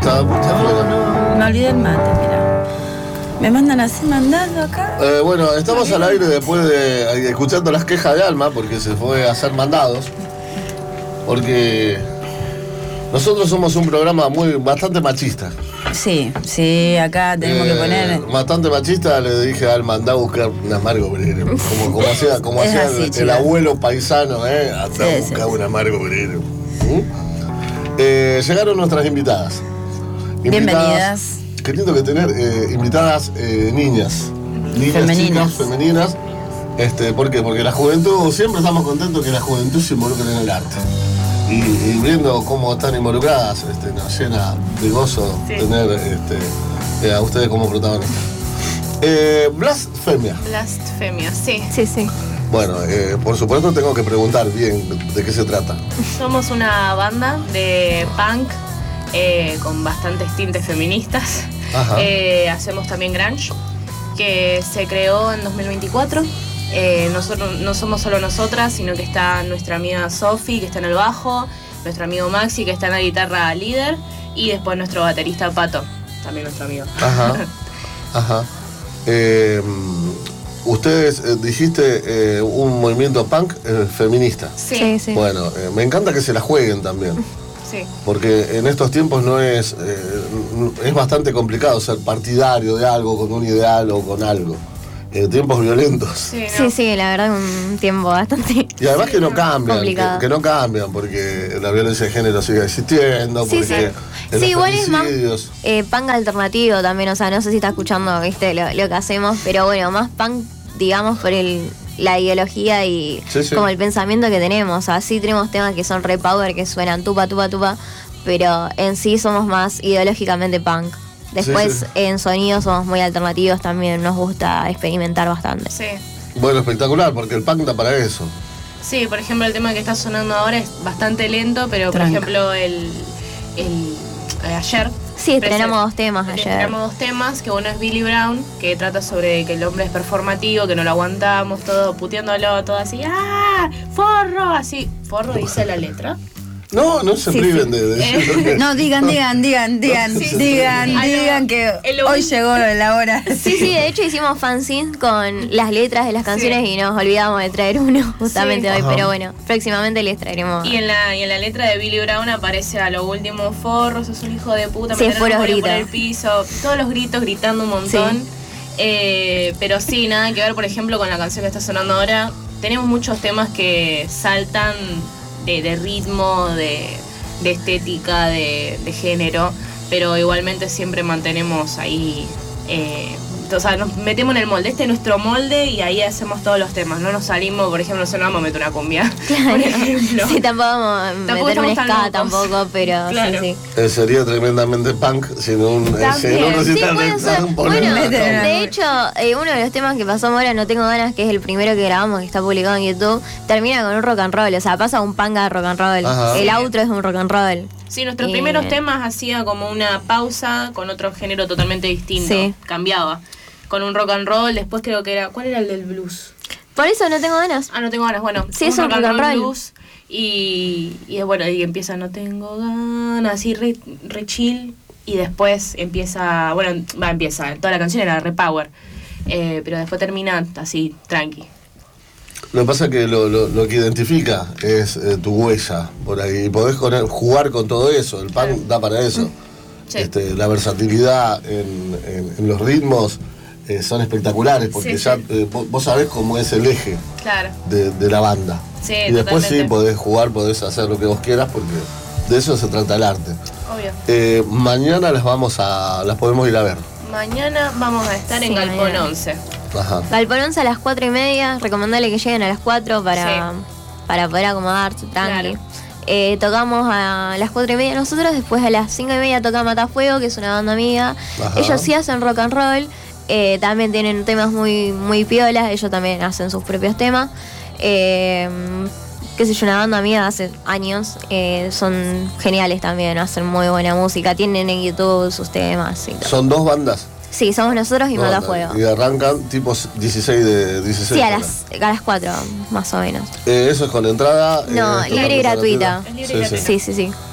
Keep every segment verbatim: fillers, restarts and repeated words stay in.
está, está no, no, me olvidé el mate, mira. Me mandan así mandando acá. Eh, bueno, estamos al aire después de escuchando las quejas de Alma porque se fue a hacer mandados. Porque nosotros somos un programa muy bastante machista. Sí, sí, acá tenemos eh, que poner. Bastante machista, le dije a Alma, andá a buscar un amargo brero. Como, como hacía, como Es hacía así, el, chica. el abuelo paisano, ¿eh? Andá Sí, a buscar sí, un amargo brero. ¿Mm? Eh, llegaron nuestras invitadas. Bienvenidas. Qué lindo que tener eh, invitadas eh, niñas. Niñas, Femeninas. chicas, femeninas. Este, ¿Por qué? Porque la juventud, siempre estamos contentos que la juventud se involucre en el arte. Y, y viendo cómo están involucradas, este, nos llena de gozo Sí. tener este, eh, a ustedes como protagonistas. Eh, Blasfemia. Blasfemia, sí. Sí, sí. Bueno, eh, por supuesto tengo que preguntar bien de, de qué se trata. Somos una banda de punk eh, con bastantes tintes feministas. Ajá. Eh, hacemos también grunge, que se creó en dos mil veinticuatro. Eh, nosotros no somos solo nosotras, sino que está nuestra amiga Sofi, que está en el bajo, nuestro amigo Maxi, que está en la guitarra líder, y después nuestro baterista Pato, también nuestro amigo. Ajá. Ajá. Eh, ustedes eh, dijiste eh, un movimiento punk eh, feminista. Sí, Sí, sí. Bueno, eh, me encanta que se la jueguen también. sí. Porque en estos tiempos no es eh, es bastante complicado ser partidario de algo con un ideal o con algo. Eh, tiempos violentos. Sí, ¿no? Sí, sí, la verdad un tiempo bastante... Y además que no cambian, que, complicado. que no cambian, porque la violencia de género sigue existiendo, Sí, porque sí. en Sí, los igual es más femicidios- eh, punk alternativo también, o sea, no sé si está escuchando, viste, lo, lo que hacemos, pero bueno, más punk, digamos, por el la ideología y Sí, sí. como el pensamiento que tenemos. O sea, sí tenemos temas que son re power, que suenan tupa, tupa, tupa, pero en sí somos más ideológicamente punk. Después, Sí, sí. en sonido somos muy alternativos también, nos gusta experimentar bastante. Sí. Bueno, espectacular, porque el punk da para eso. Sí, por ejemplo, el tema que está sonando ahora es bastante lento, pero por Tranca. ejemplo, el, el eh, ayer. Sí, estrenamos dos temas ayer. Estrenamos dos temas, que uno es Billy Brown, que trata sobre que el hombre es performativo, que no lo aguantamos, todo puteándolo, todo así, ¡ah! ¡Forro! Así, forro dice la letra. No, no se Sí, priven sí. de, de decirlo que- No, digan, digan, digan, digan, Sí, sí. digan, Ah, no. digan que Es lo hoy único. llegó la hora. Sí, sí, de hecho hicimos fanzines con las letras de las canciones Sí. y nos olvidamos de traer uno justamente Sí. hoy, Ajá. pero bueno, próximamente les traeremos. Y en la, y en la letra de Billy Brown aparece a lo último, forro, sos un hijo de puta, Sí, me es puros por el gritos. piso, todos los gritos gritando un montón. Eh, pero sí, nada que ver, por ejemplo, con la canción que está sonando ahora. Tenemos muchos temas que saltan de, de ritmo, de, de estética, de, de género, pero igualmente siempre mantenemos ahí... Eh, o sea, nos metemos en el molde, este es nuestro molde y ahí hacemos todos los temas, no nos salimos, por ejemplo, no vamos a meter una cumbia, por ejemplo. Sí, tampoco vamos a Tampoco meter un estamos tan ska locos. tampoco, pero Claro. sí, sí. Eh, sería tremendamente punk sin un, eh, sin un También. Sí, recital puede de ser. punk, poner Bueno, una Meter tabla. una- de hecho, eh, uno de los temas que pasamos ahora, No Tengo Ganas, que es el primero que grabamos, que está publicado en YouTube, termina con un rock and roll, o sea, pasa un panga de rock and roll. Ajá. El outro es un rock and roll. Sí, nuestros Eh, primeros temas hacía como una pausa con otro género totalmente distinto. Sí. Cambiaba. Con un rock and roll, después creo que era... ¿Cuál era el del blues? Por eso No Tengo Ganas. Ah, no tengo ganas. Bueno, Sí, es un rock and roll. blues. Y, y bueno, y empieza No tengo ganas, así re, re chill. Y después empieza... Bueno, va, empieza. Toda la canción era re power. Eh, pero después termina así, tranqui. Lo que pasa es que lo, lo, lo que identifica es eh, tu huella por ahí. Y podés con él jugar con todo eso. El punk Claro. da para eso. Sí. Este, la versatilidad en, en, en los ritmos eh, son espectaculares porque Sí, ya sí. eh, vos, vos sabés cómo es el eje Claro. de, de la banda. Sí, y después sí totalmente. podés jugar, podés hacer lo que vos quieras porque de eso se trata el arte. Obvio. Eh, mañana las vamos a las podemos ir a ver. Mañana vamos a estar en Sí, Galpón mañana. once. Ajá. Galpón once a las cuatro y media, recomendable que lleguen a las cuatro para, Sí. para poder acomodarse, tranqui. Claro. Eh, tocamos a las cuatro y media nosotros, después a las cinco y media toca Matafuego, que es una banda amiga. Ajá. Ellos sí hacen rock and roll, eh, también tienen temas muy, muy piolas, ellos también hacen sus propios temas. Eh, qué sé yo, una banda amiga de hace años, eh, son geniales también, hacen muy buena música, tienen en YouTube sus temas y todo. Son dos bandas. Sí, somos nosotros y Dos Matafuego. bandas. Y arrancan tipo dieciséis de dieciséis. Sí, a horas. las, a las cuatro, más o menos. Eh, eso es con entrada. No, eh, libre y totalmente gratuita. Es libre y Sí, gratuita. sí. Sí, sí, sí.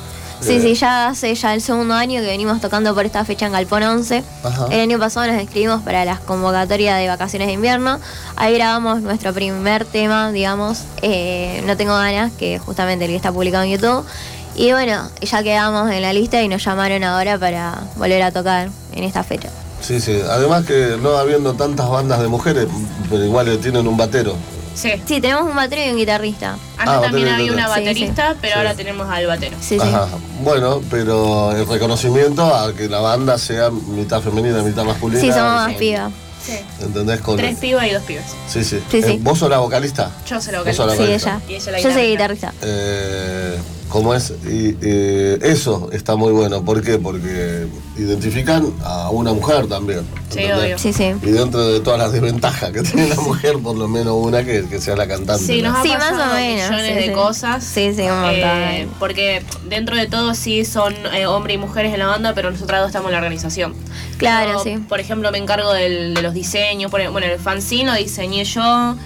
Sí, sí, ya hace ya el segundo año que venimos tocando por esta fecha en Galpón once. Ajá. El año pasado nos inscribimos para las convocatorias de vacaciones de invierno. Ahí grabamos nuestro primer tema, digamos, eh, No Tengo Ganas, que es justamente el que está publicado en YouTube. Y bueno, ya quedamos en la lista y nos llamaron ahora para volver a tocar en esta fecha. Sí, sí. Además que no habiendo tantas bandas de mujeres, pero igual tienen un batero. Sí. Sí, tenemos un batero y un guitarrista. Antes Ah, también batero, había una sí, baterista, sí. pero Sí. ahora tenemos al batero. Sí, sí. Ajá. Bueno, pero el reconocimiento a que la banda sea mitad femenina, mitad masculina. Sí, somos más Sí. pibas. Sí. ¿Entendés? Con Tres pibas y dos pibas. Sí, sí. Sí, Eh, sí. ¿Vos sos la vocalista? Yo se lo Vos sos la Sí, vocalista. ella. Y ella la Yo soy guitarrista. guitarrista. Eh, ¿Cómo es? Y, eh, eso está muy bueno. ¿Por qué? Porque identifican a una mujer también. Sí, ¿entendés? obvio. Sí, sí. Y dentro de todas las desventajas que tiene la mujer, por lo menos una que, que sea la cantante. Sí, ¿no? nos ha Sí, más pasado o menos, millones sí, de sí. cosas. Sí, sí, un montón. Eh, porque dentro de todo sí son eh, hombres y mujeres en la banda, pero nosotras dos estamos en la organización. Claro, Yo, sí. Por ejemplo, me encargo del- de los diseños. Por, bueno, el fanzine lo diseñé yo.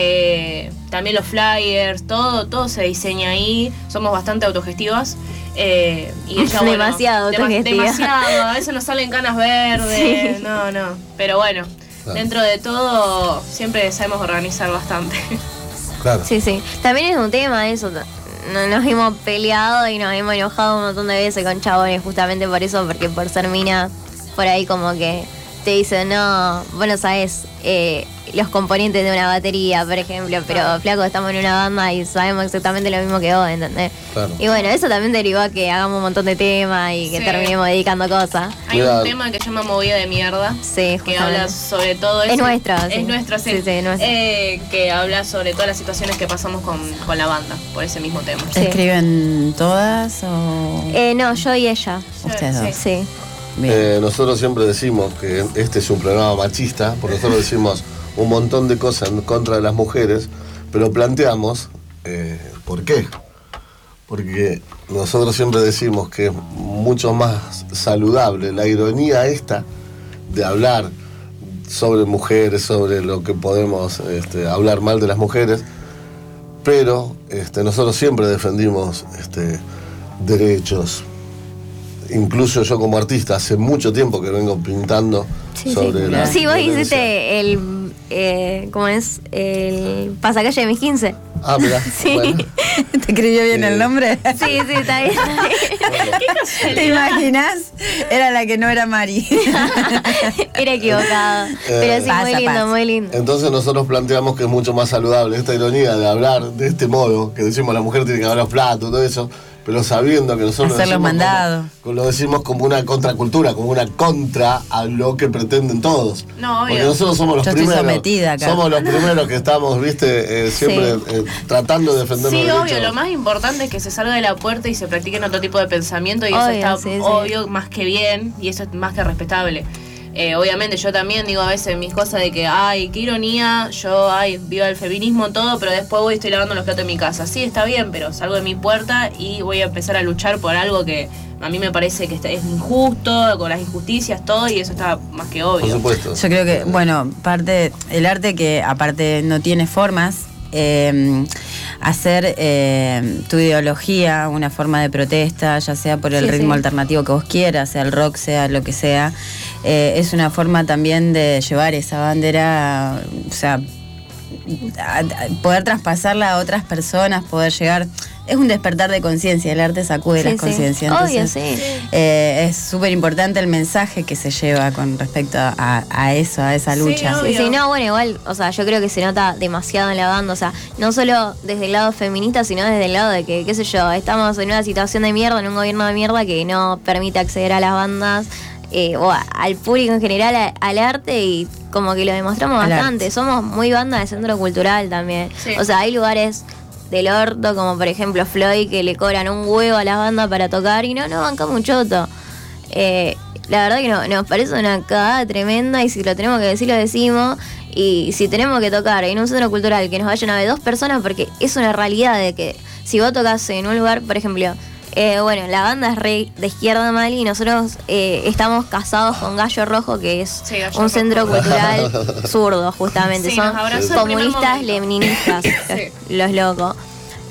eh, también los flyers, todo, todo se diseña ahí. Somos bastante autogestivas. Eh, y ella, bueno, Demasiado dema- autogestiva. Demasiado. A veces nos salen canas verdes. Sí. No, no. Pero bueno, Claro. dentro de todo siempre sabemos organizar bastante. Claro. Sí, sí. También es un tema eso. No- Nos hemos peleado y nos hemos enojado un montón de veces con chabones justamente por eso, porque por ser mina, por ahí como que te dicen, no, vos no sabés eh, los componentes de una batería, por ejemplo, pero Ah. flaco, estamos en una banda y sabemos exactamente lo mismo que vos, ¿entendés? Claro. Y bueno, eso también derivó a que hagamos un montón de temas y que Sí. terminemos dedicando cosas. Hay Cuidado. un tema que se llama Movida de Mierda. Sí, Que justamente. habla sobre todo eso. Es nuestro, sí. Es nuestro, sí. Sí, sí, nuestro. Eh, que habla sobre todas las situaciones que pasamos con, con la banda, por ese mismo tema. Sí. ¿Escriben todas o Eh, no, yo y ella. ustedes dos? Sí. Bien. Eh, nosotros siempre decimos que este es un programa machista, porque nosotros decimos un montón de cosas en contra de las mujeres, pero planteamos eh, por qué. Porque nosotros siempre decimos que es mucho más saludable la ironía esta de hablar sobre mujeres, sobre lo que podemos este, hablar mal de las mujeres, pero este, nosotros siempre defendimos este, derechos. Incluso yo como artista, hace mucho tiempo que vengo pintando Sí, sobre sí. la Sí, vos violencia. hiciste el, eh, ¿cómo es? El pasacalle de mis quince. Ah, mirá. Sí. Bueno. ¿Te escribió bien Eh, el nombre? Sí, sí, está bien. ¿Te imaginas? Era la que no era Mari. Era equivocado. Pero sí, Pasa, muy lindo, pasa. muy lindo. Entonces nosotros planteamos que es mucho más saludable esta ironía de hablar de este modo, que decimos la mujer tiene que lavar los platos, todo eso, pero sabiendo que nosotros Hacer los decimos mandados. como- lo decimos como una contracultura, como una contra a lo que pretenden todos. No, obvio. Porque nosotros somos los Yo estoy primeros. sometida acá. Somos los primeros que estamos, viste, eh, siempre Sí. eh, tratando de defender Sí, los obvio, derechos. lo más importante es que se salga de la puerta y se practiquen otro tipo de pensamiento y eso Obvio, está sí, sí. obvio, más que bien, y eso es más que respetable. Eh, obviamente yo también digo a veces mis cosas de que, ay, qué ironía, yo, ay, viva el feminismo, todo, pero después voy y estoy lavando los platos en mi casa. Sí, está bien, pero salgo de mi puerta y voy a empezar a luchar por algo que a mí me parece que está- es injusto, con las injusticias, todo, y eso está más que Por obvio. supuesto. Yo creo que, bueno, parte, el arte que aparte no tiene formas, eh, hacer eh, tu ideología una forma de protesta, ya sea por el Sí, ritmo sí. alternativo que vos quieras, sea el rock, sea lo que sea, eh, es una forma también de llevar esa bandera, o sea, a- a- poder traspasarla a otras personas, poder llegar. Es un despertar de conciencia, el arte sacude Sí, las sí. conciencias. Obvio, entonces, sí. eh, es súper importante el mensaje que se lleva con respecto a, a eso, a esa Sí, lucha. obvio. Sí, sí, no, bueno, igual, o sea, yo creo que se nota demasiado en la banda, o sea, no solo desde el lado feminista, sino desde el lado de que, qué sé yo, estamos en una situación de mierda, en un gobierno de mierda que no permite acceder a las bandas eh, o a- al público en general, a- al arte, y como que lo demostramos Al bastante. arte. Somos muy banda de centro cultural también. Sí. O sea, hay lugares del orto, como por ejemplo Floyd, que le cobran un huevo a las bandas para tocar y no, no bancamos un choto. Eh, la verdad que no, nos parece una cagada tremenda, y si lo tenemos que decir, lo decimos. Y si tenemos que tocar en un centro cultural que nos vayan a ver dos personas, porque es una realidad de que si vos tocas en un lugar, por ejemplo, eh, bueno, la banda es re de izquierda mal y nosotros eh, estamos casados con Gallo Rojo, que es Sí, Gallo un Rojo. centro cultural zurdo, justamente. Sí, Son nos abrazó el primer comunistas momento. leninistas, Sí. los locos.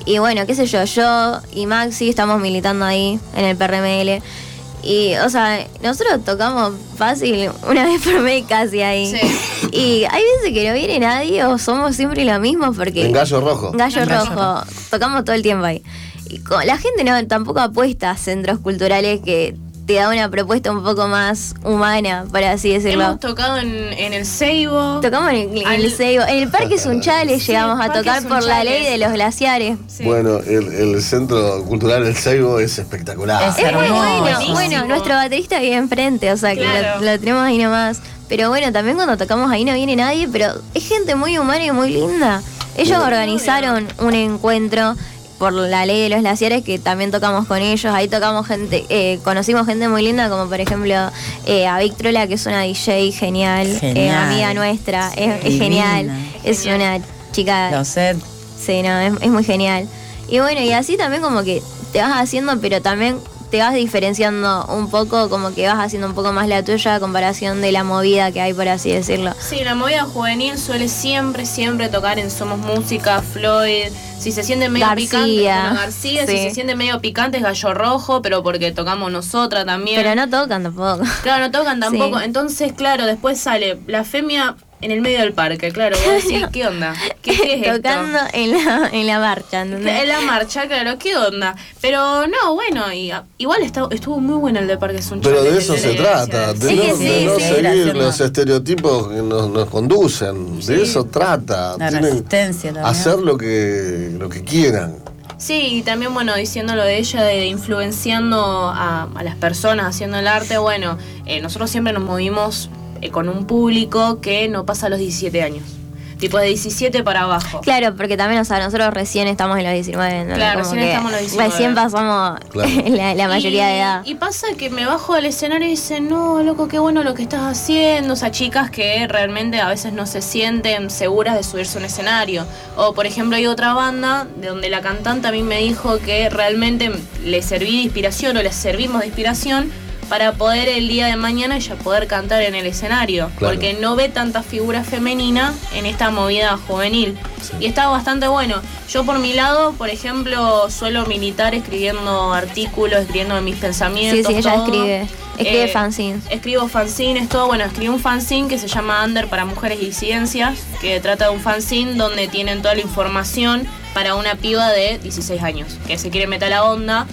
Y bueno, qué sé yo, yo y Maxi estamos militando ahí en el P R M L. Y, o sea, nosotros tocamos fácil una vez por mes casi ahí. Sí. Y hay veces que no viene nadie o somos siempre lo mismo porque... En Gallo Rojo. Gallo En Gallo Rojo. Tocamos todo el tiempo ahí. Y con, la gente no tampoco apuesta a centros culturales que te da una propuesta un poco más humana, por así decirlo. Hemos tocado en, en el Seibo. Tocamos en el, en el Al- Seibo. En el Parque Sunchales Sí, llegamos a Parque tocar por la ley Sunchales. de los glaciares. Sí. Bueno, el, el Centro Cultural El Seibo es espectacular. Es Es muy hermoso. bueno. Buenísimo. Bueno, nuestro baterista vive enfrente, o sea que Claro. lo, lo tenemos ahí nomás. Pero bueno, también cuando tocamos ahí no viene nadie, pero es gente muy humana y muy linda. Ellos Muy organizaron un encuentro por la ley de los glaciares que también tocamos con ellos. Ahí tocamos gente, eh, conocimos gente muy linda, como por ejemplo eh, a Victrola, que es una D J genial, Genial. eh, amiga nuestra, es, es Divina. genial. Es Genial. una chica. Lo sé. Sí, no, es, es muy genial. Y bueno, y así también como que te vas haciendo, pero también te vas diferenciando un poco, como que vas haciendo un poco más la tuya a comparación de la movida que hay, por así decirlo. Sí, la movida juvenil suele siempre, siempre tocar en Somos Música, Floyd. Si se siente medio García, picante, bueno, García. sí. Si se siente medio picante es Gallo Rojo, pero porque tocamos nosotras también. Pero no tocan tampoco. Claro, no tocan tampoco. Sí. Entonces, claro, después sale la femia en el medio del parque. Claro, vos decís, ¿qué onda? ¿Qué, qué es esto? Tocando en la, en la marcha, ¿entendés? En la marcha, claro, ¿qué onda? Pero no, bueno, y, igual está- estuvo muy bueno el de Parque Sunchales. Pero de el eso se de trata, de Sí, no, que de sí, no sí. seguir Haciendo- los estereotipos que nos, nos conducen. Sí. De eso trata. La Tienen resistencia también. hacer lo que, lo que quieran. Sí, y también, bueno, diciendo lo de ella, de influenciando a, a las personas haciendo el arte, bueno, eh, nosotros siempre nos movimos eh, con un público que no pasa los diecisiete años. Tipo de diecisiete para abajo. Claro, porque también, o sea, nosotros recién estamos en los diecinueve, ¿no? Claro, Como recién que estamos en los diecinueve. Recién pasamos Claro. la, la mayoría y, de edad. Y pasa que me bajo del escenario y dicen, no, loco, qué bueno lo que estás haciendo. O sea, chicas que realmente a veces no se sienten seguras de subirse a un escenario. O, por ejemplo, hay otra banda de donde la cantante a mí me dijo que realmente le serví de inspiración o les servimos de inspiración para poder el día de mañana ya poder cantar en el escenario. Claro. Porque no ve tanta figura femenina en esta movida juvenil. Y está bastante bueno. Yo por mi lado, por ejemplo, suelo militar escribiendo artículos, escribiendo mis Sí, pensamientos. sí, ella todo. escribe. Escribe Eh, fanzines. Escribo fanzines, todo. Bueno, escribí un fanzine que se llama Under para Mujeres y Disidencias, que trata de un fanzine donde tienen toda la información para una piba de dieciséis años, que se quiere meter a la onda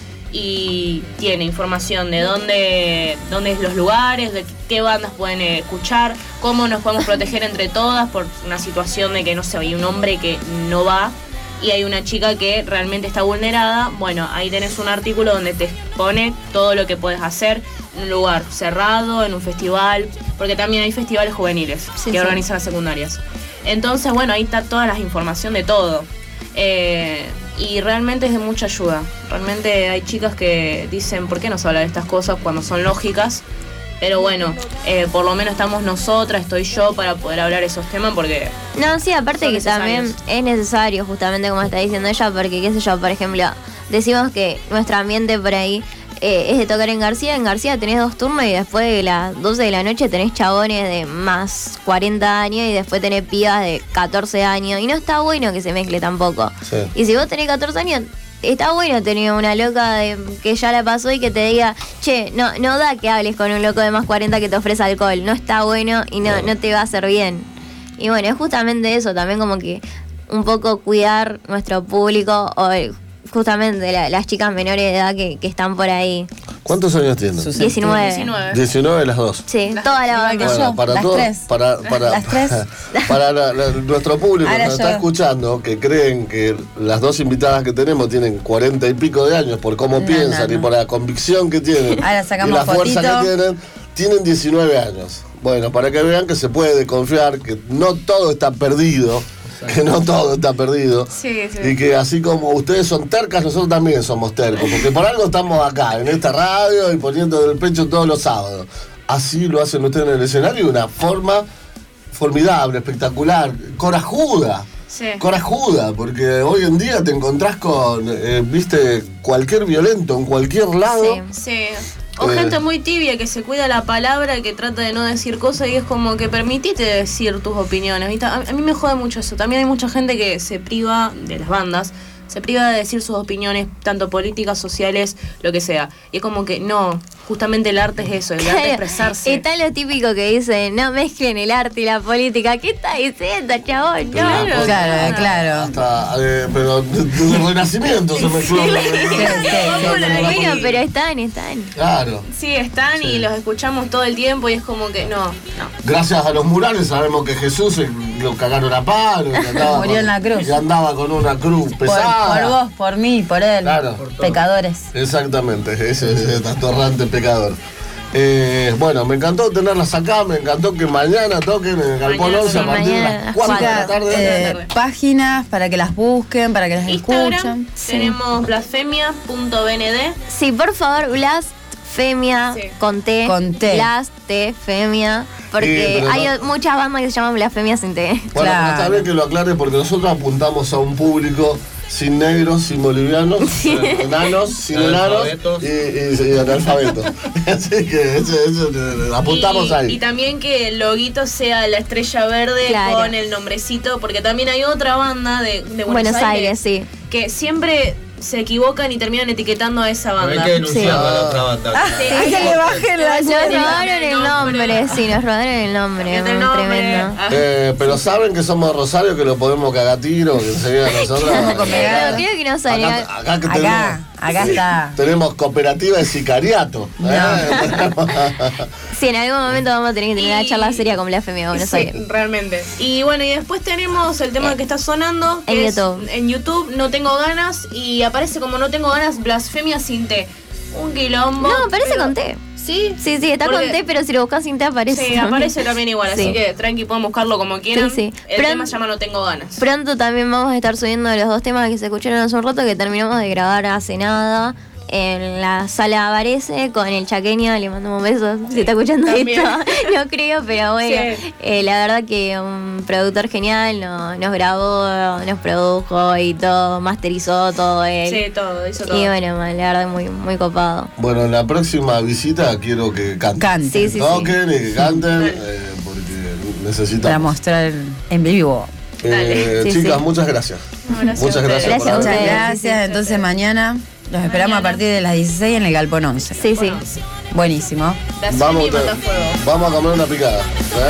y tiene información de dónde, dónde es los lugares, de qué bandas pueden eh, escuchar, cómo nos podemos proteger entre todas por una situación de que, no sé, hay un hombre que no va y hay una chica que realmente está vulnerada. Bueno, ahí tenés un artículo donde te expone todo lo que puedes hacer en un lugar cerrado, en un festival, porque también hay festivales juveniles Sí, que sí. organizan las secundarias. Entonces, bueno, ahí está toda la información de todo. Eh, y realmente es de mucha ayuda. Realmente hay chicas que dicen, ¿por qué no se habla de estas cosas cuando son lógicas? Pero bueno, eh, por lo menos estamos nosotras, estoy yo para poder hablar esos temas porque... No, sí, aparte son que también necesarios. es necesario, justamente como está diciendo ella, porque qué sé yo, por ejemplo, decimos que nuestro ambiente por ahí eh, es de tocar en García. En García tenés dos turnos y después de las doce de la noche tenés chabones de más cuarenta años y después tenés pibas de catorce años. Y no está bueno que se mezcle tampoco. Sí. Y si vos tenés catorce años, está bueno tener una loca de, que ya la pasó y que te diga, che, no, no da que hables con un loco de más cuarenta que te ofrece alcohol. No está bueno y no, Claro. no te va a hacer bien. Y bueno, es justamente eso, también como que un poco cuidar nuestro público o eh, justamente la- las chicas menores de edad que, que están por ahí. ¿Cuántos años tienen? Sus- diecinueve. diecinueve. diecinueve las dos. Sí, Las- toda la igual que banda. yo. para las todo- tres. para, para, Las tres. para la- la- nuestro público que Ahora nos yo. está escuchando, que creen que las dos invitadas que tenemos tienen cuarenta y pico de años por cómo No, piensan no, y no. por la convicción que tienen Ahora y sacamos la fuerza fotito. que tienen, tienen diecinueve años. Bueno, para que vean que se puede confiar, que no todo está perdido, que no todo está perdido. Sí, sí. Y que así como ustedes son tercas, nosotros también somos tercos, porque por algo estamos acá, en esta radio y poniendo del pecho todos los sábados. Así lo hacen ustedes en el escenario de una forma formidable, espectacular, corajuda. Sí. Corajuda, porque hoy en día te encontrás con, eh, viste, cualquier violento en cualquier lado. Sí. Sí. O Eh. gente muy tibia que se cuida la palabra, que trata de no decir cosas y es como que permitite decir tus opiniones. ¿Viste? A, a mí me jode mucho eso. También hay mucha gente que se priva de las bandas se priva de decir sus opiniones, tanto políticas, sociales, lo que sea. Y es como que no, justamente el arte es eso, el arte es expresarse. Está lo típico que dicen, no mezclen el arte y la política. ¿Qué está diciendo, chabón? No. Claro, claro, claro. Hasta, eh, pero desde el Renacimiento se mezcló. Sí, sí, sí. Bueno, pero están, están. Claro. Sí, están Sí. y los escuchamos todo el tiempo y es como que no, no. Gracias a los murales sabemos que Jesús eh, lo cagaron a palo. Y andaba Murió con, en la cruz. Y andaba con una cruz Por, pesada. por vos, por mí, por él. Claro. Pecadores. Exactamente, ese es el atorrante pecador. Eh, bueno, me encantó tenerlas acá, me encantó que mañana toquen en el Galpón Mañana, once a sí, partir de mañana, las cuatro de la Chicas, tarde. eh, tarde. páginas para que las busquen, para que las Instagram escuchen. Sí. tenemos blasfemia punto b n d. Sí, por favor, blasfemia Sí. con T. Con T. Blasfemia. Porque Sí, pero hay no- muchas bandas que se llaman blasfemia sin T. Bueno, Claro. está bien que lo aclare porque nosotros apuntamos a un público sin negros, sin bolivianos, sin enanos, sin enanos Analfabetos. y, y, y analfabetos. Así que eso, eso, eh, apuntamos y, ahí. y también que el loguito sea la estrella verde Claro. con el nombrecito, porque también hay otra banda de, de Buenos, Buenos Aires, sí. que siempre se equivocan y terminan etiquetando a esa Hay banda. que denunciar a la otra banda. Sí, Ay, que le bajen la Nos serie. robaron el nombre, sí, nos robaron el nombre. El muy nombre. Tremendo. Ah. Eh, pero saben que somos Rosario, que lo podemos cagar a tiro, que enseguida nosotros. Vamos con eh, pegada. Pero creo que no saben. Acá, acá que Acá, tenemos, acá está. tenemos cooperativa de sicariato. ¿eh? Sí, en algún momento vamos a tener que tener una Y- charla seria con Blasfemia de Buenos Sí, Aires. realmente. Y bueno, y después tenemos el tema que está sonando. que En es YouTube. En YouTube, No Tengo Ganas. Y aparece como No Tengo Ganas, Blasfemia sin T. Un quilombo. No, aparece pero- con T. Sí. Sí, sí, está Porque- con T, pero si lo buscas sin T aparece. Sí, también. aparece también igual, Sí. así que tranqui, pueden buscarlo como quieran. Sí, sí. El Pero- tema se llama No Tengo Ganas. Pronto también vamos a estar subiendo los dos temas que se escucharon hace un rato que terminamos de grabar hace nada en la sala Varese con el chaqueño. Le mandamos besos si está escuchando también. esto. No creo, pero bueno. Sí. Eh, la verdad que un productor genial no- nos grabó, nos produjo y todo, masterizó todo él. Sí, todo, hizo todo. Y bueno, la verdad muy, muy copado. Bueno, en la próxima visita quiero que canten. Canten. Sí, sí, sí. Toquen y que canten, eh, porque necesitamos. Para mostrar en vivo. Eh, Dale. Sí, chicas, sí. muchas gracias. No, gracias muchas a ustedes. gracias, Gracias a por Muchas haber ustedes. gracias. sí, sí. Entonces mañana los esperamos a partir de las dieciséis en el Galpón once. Sí, sí. Bueno, Buenísimo. Blasfemia Vamos, y Matafuego. vamos a comer una picada. ¿eh?